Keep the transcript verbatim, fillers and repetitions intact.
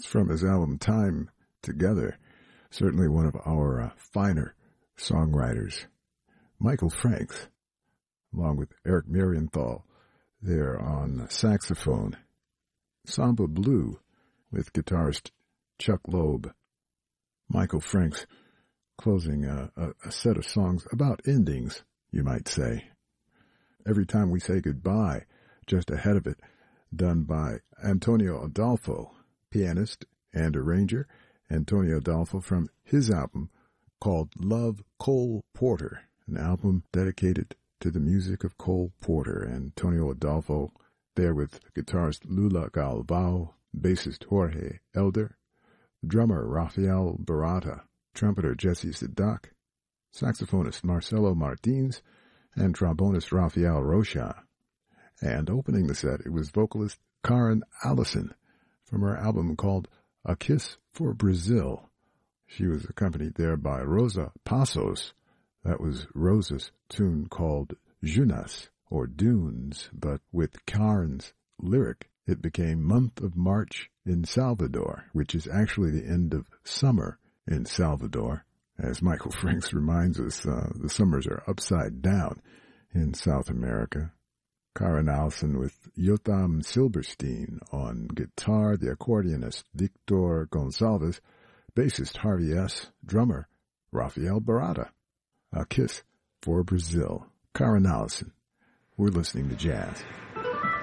from his album Time Together. Certainly one of our uh, finer songwriters. Michael Franks, along with Eric Marienthal, there on saxophone. Samba Blue with guitarist Chuck Loeb. Michael Franks closing a, a, a set of songs about endings, you might say. Every Time We Say Goodbye, just ahead of it, done by Antonio Adolfo, pianist and arranger. Antonio Adolfo from his album called Love Cole Porter, an album dedicated to the music of Cole Porter. Antonio Adolfo there with guitarist Lula Galvao, bassist Jorge Elder, drummer Rafael Barata, trumpeter Jesse Sadak, saxophonist Marcelo Martins, and trombonist Rafael Rocha. And opening the set, it was vocalist Karen Allison from her album called A Kiss for Brazil. She was accompanied there by Rosa Passos. That was Rosa's tune called Junas, or Dunes, but with Karen's lyric, it became Month of March in Salvador, which is actually the end of summer in Salvador. As Michael Franks reminds us, uh, the summers are upside down in South America. Karen Allison with Yotam Silberstein on guitar, the accordionist Victor Gonçalves, bassist Harvey S., drummer Rafael Barata. A Kiss for Brazil. Karen Allison. We're listening to jazz.